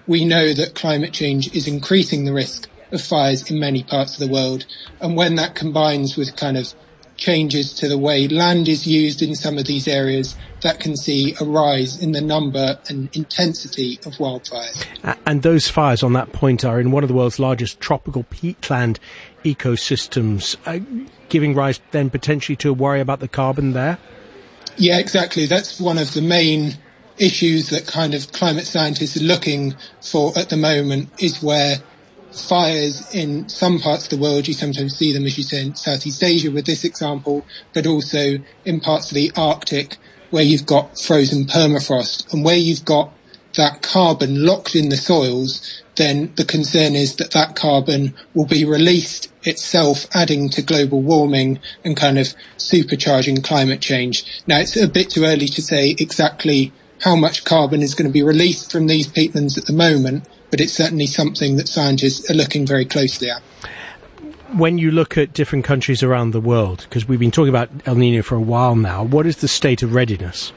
we know that climate change is increasing the risk of fires in many parts of the world. And when that combines with kind of changes to the way land is used in some of these areas, that can see a rise in the number and intensity of wildfires. And those fires on that point are in one of the world's largest tropical peatland ecosystems, giving rise then potentially to a worry about the carbon there? Yeah, exactly. That's one of the main issues that kind of climate scientists are looking for at the moment, is where fires in some parts of the world, you sometimes see them, as you say, in Southeast Asia with this example, but also in parts of the Arctic where you've got frozen permafrost, and where you've got that carbon locked in the soils, then the concern is that that carbon will be released itself, adding to global warming and kind of supercharging climate change. Now, it's a bit too early to say exactly how much carbon is going to be released from these peatlands at the moment, but it's certainly something that scientists are looking very closely at. When you look at different countries around the world, because we've been talking about El Niño for a while now, what is the state of readiness?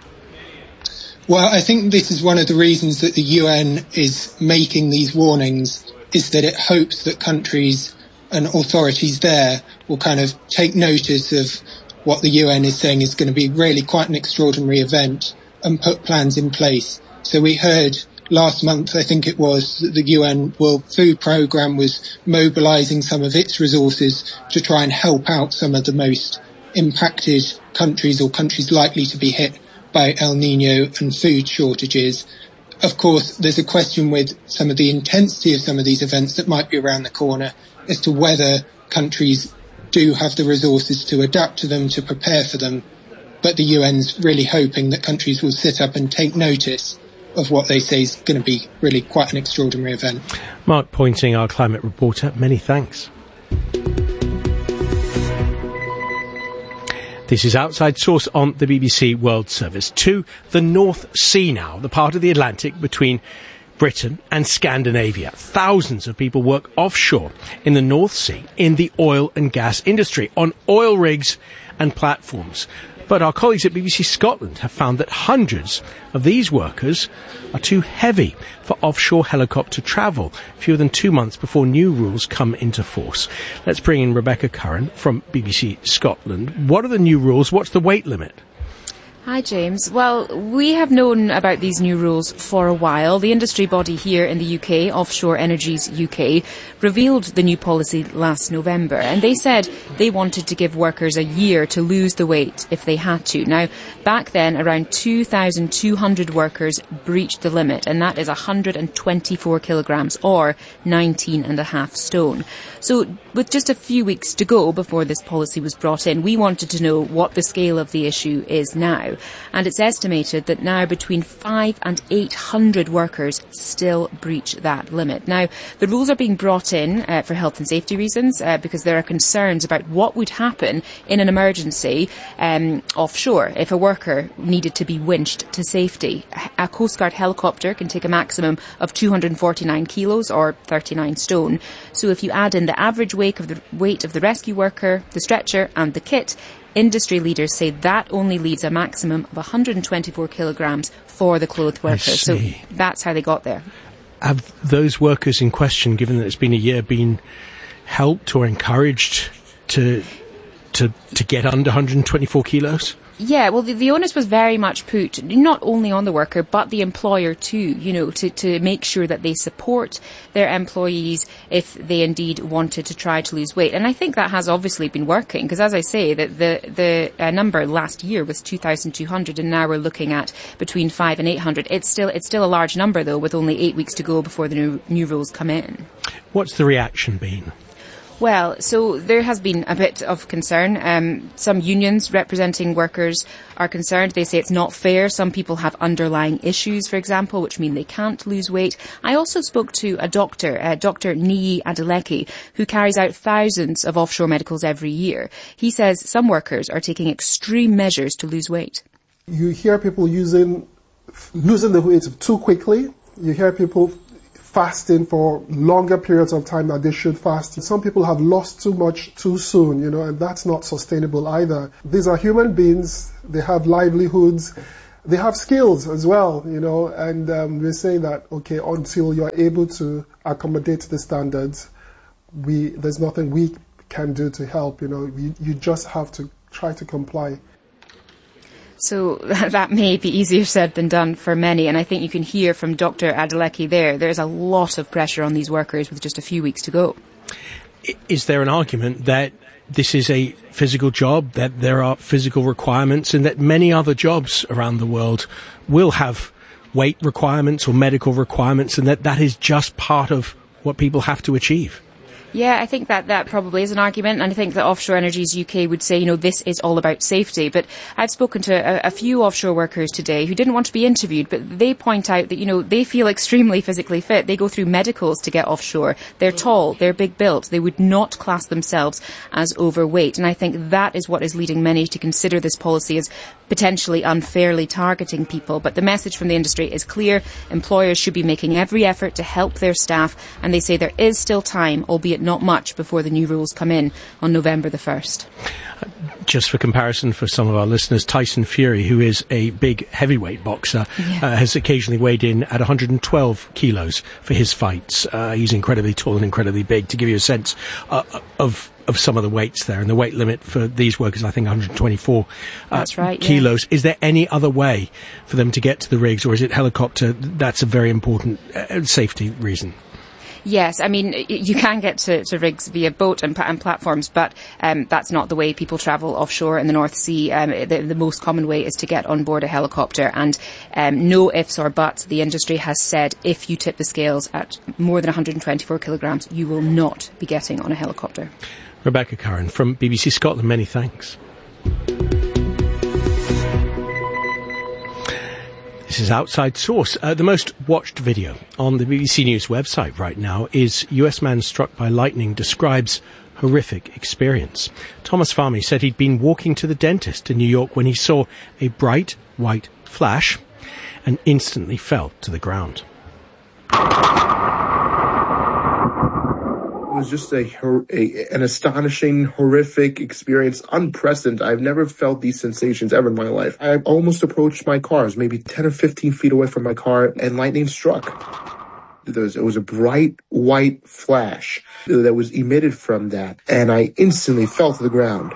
Well, I think this is one of the reasons that the UN is making these warnings, is that it hopes that countries and authorities there will kind of take notice of what the UN is saying is going to be really quite an extraordinary event and put plans in place. So we heard last month, I think it was, that the UN World Food Programme was mobilising some of its resources to try and help out some of the most impacted countries, or countries likely to be hit by El Niño and food shortages. Of course, there's a question with some of the intensity of some of these events that might be around the corner as to whether countries do have the resources to adapt to them, to prepare for them. But the UN's really hoping that countries will sit up and take notice of what they say is going to be really quite an extraordinary event. Mark Pointing, our climate reporter, many thanks. This is Outside Source on the BBC World Service. To the North Sea now, the part of the Atlantic between Britain and Scandinavia. Thousands of people work offshore in the North Sea in the oil and gas industry, on oil rigs and platforms. But our colleagues at BBC Scotland have found that hundreds of these workers are too heavy for offshore helicopter travel, fewer than 2 months before new rules come into force. Let's bring in Rebecca Curran from BBC Scotland. What are the new rules? What's the weight limit? Hi, James. Well, we have known about these new rules for a while. The industry body here in the UK, Offshore Energies UK, revealed the new policy last November, and they said they wanted to give workers a year to lose the weight if they had to. Now, back then, around 2,200 workers breached the limit, and that is 124 kilograms or 19.5 stone. So, with just a few weeks to go before this policy was brought in, we wanted to know what the scale of the issue is now. And it's estimated that now between 500 and 800 workers still breach that limit. Now, the rules are being brought in for health and safety reasons because there are concerns about what would happen in an emergency offshore if a worker needed to be winched to safety. A Coast Guard helicopter can take a maximum of 249 kilos or 39 stone. So if you add in the average weight of the rescue worker, the stretcher and the kit, industry leaders say that only leaves a maximum of 124 kilograms for the clothed workers. So that's how they got there. Have those workers in question, given that it's been a year, been helped or encouraged to get under 124 kilos? Yeah, well, the onus was very much put not only on the worker, but the employer too, to make sure that they support their employees if they indeed wanted to try to lose weight. And I think that has obviously been working, because as I say, that the number last year was 2,200, and now we're looking at between 500 and 800. It's still a large number, though, with only 8 weeks to go before the new rules come in. What's the reaction been? Well, so there has been a bit of concern. Some unions representing workers are concerned. They say it's not fair. Some people have underlying issues, for example, which mean they can't lose weight. I also spoke to a doctor, Dr. Niyi Adeleke, who carries out thousands of offshore medicals every year. He says some workers are taking extreme measures to lose weight. You hear people losing the weight too quickly. You hear people fasting for longer periods of time that they should fast. Some people have lost too much too soon, and that's not sustainable either. These are human beings. They have livelihoods. They have skills as well, and we're saying that, okay, until you're able to accommodate the standards, there's nothing we can do to help. You just have to try to comply. So that may be easier said than done for many, and I think you can hear from Dr. Adeleke there's a lot of pressure on these workers with just a few weeks to go. Is there an argument that this is a physical job, that there are physical requirements, and that many other jobs around the world will have weight requirements or medical requirements, and that is just part of what people have to achieve? Yeah, I think that probably is an argument, and I think that Offshore Energies UK would say, this is all about safety. But I've spoken to a few offshore workers today who didn't want to be interviewed, but they point out that, they feel extremely physically fit. They go through medicals to get offshore. They're tall, they're big built. They would not class themselves as overweight. And I think that is what is leading many to consider this policy as potentially unfairly targeting people. But the message from the industry is clear. Employers should be making every effort to help their staff, and they say there is still time, albeit not much, before the new rules come in on November the 1st. Just for comparison for some of our listeners, Tyson Fury, who is a big heavyweight boxer, has occasionally weighed in at 112 kilos for his fights. He's incredibly tall and incredibly big, to give you a sense of some of the weights there. And the weight limit for these workers, I think, 124 That's right, kilos. Yeah. Is there any other way for them to get to the rigs, or is it helicopter? That's a very important safety reason. Yes, I mean, you can get to rigs via boat and platforms, but that's not the way people travel offshore in the North Sea. The most common way is to get on board a helicopter, and no ifs or buts. The industry has said if you tip the scales at more than 124 kilograms, you will not be getting on a helicopter. Rebecca Curran from BBC Scotland, many thanks. This is Outside Source. The most watched video on the BBC News website right now is US man struck by lightning describes horrific experience. Thomas Farmy said he'd been walking to the dentist in New York when he saw a bright white flash and instantly fell to the ground. It was just an astonishing, horrific experience, unprecedented. I've never felt these sensations ever in my life. I almost approached my car. I was maybe 10 or 15 feet away from my car, and lightning struck. It was a bright white flash that was emitted from that, and I instantly fell to the ground.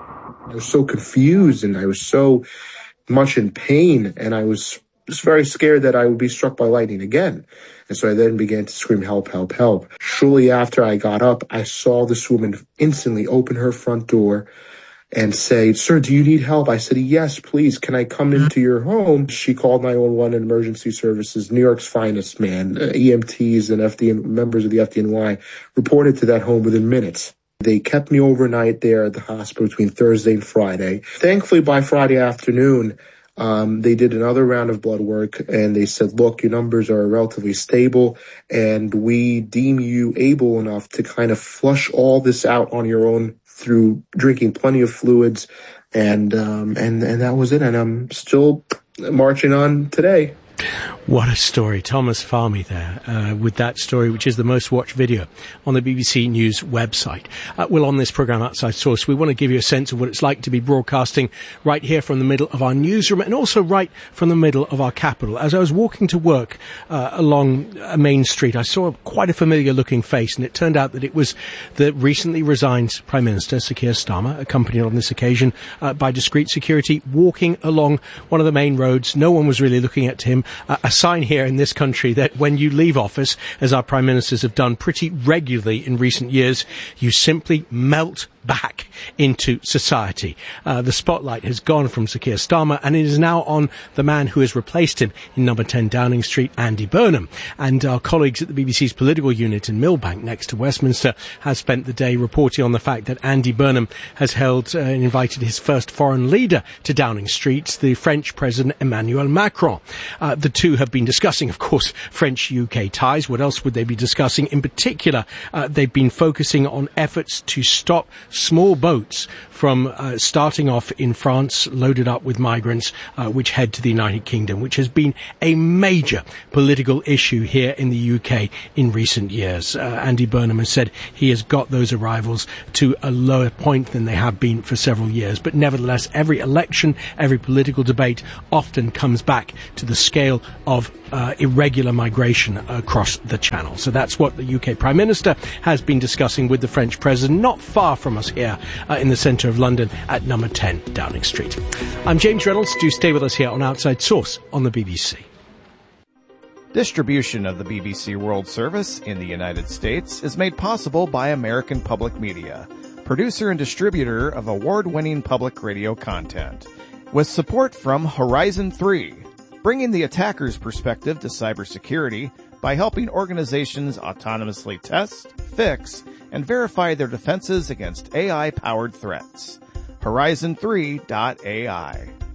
I was so confused, and I was so much in pain, and I was just very scared that I would be struck by lightning again. And so I then began to scream, help, help, help. Shortly after I got up, I saw this woman instantly open her front door and say, "Sir, do you need help?" I said, "Yes, please. Can I come into your home?" She called 911 and emergency services. New York's finest, man. EMTs and members of the FDNY reported to that home within minutes. They kept me overnight there at the hospital between Thursday and Friday. Thankfully, by Friday afternoon, they did another round of blood work, and they said, look, your numbers are relatively stable, and we deem you able enough to kind of flush all this out on your own through drinking plenty of fluids, and that was it. And I'm still marching on today. What a story. Thomas Farmy there with that story, which is the most watched video on the BBC News website. Well, on this programme, Outside Source, we want to give you a sense of what it's like to be broadcasting right here from the middle of our newsroom and also right from the middle of our capital. As I was walking to work along Main Street, I saw quite a familiar-looking face, and it turned out that it was the recently resigned Prime Minister, Sir Keir Starmer, accompanied on this occasion by discreet security, walking along one of the main roads. No one was really looking at him. A sign here in this country that when you leave office, as our prime ministers have done pretty regularly in recent years, you simply melt back into society. The spotlight has gone from Sir Keir Starmer, and it is now on the man who has replaced him in number 10 Downing Street, Andy Burnham. And our colleagues at the BBC's political unit in Millbank, next to Westminster, have spent the day reporting on the fact that Andy Burnham has held and invited his first foreign leader to Downing Street, the French President Emmanuel Macron. The two have been discussing, of course, French-UK ties. What else would they be discussing? In particular, they've been focusing on efforts to stop small boats from starting off in France, loaded up with migrants, which head to the United Kingdom, which has been a major political issue here in the UK in recent years. Andy Burnham has said he has got those arrivals to a lower point than they have been for several years. But nevertheless, every election, every political debate often comes back to the scale of irregular migration across the Channel. So that's what the UK Prime Minister has been discussing with the French President, not far from us here in the centre of London at number 10 Downing Street. I'm James Reynolds. Do stay with us here on Outside Source on the BBC. Distribution of the BBC World Service in the United States is made possible by American Public Media, producer and distributor of award-winning public radio content, with support from Horizon 3, bringing the attacker's perspective to cybersecurity by helping organizations autonomously test, fix, and verify their defenses against AI-powered threats. Horizon3.ai.